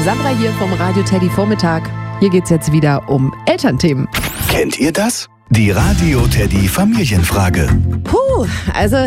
Sandra hier vom Radio Teddy Vormittag. Hier geht's jetzt wieder um Elternthemen. Kennt ihr das? Die Radio Teddy Familienfrage. Also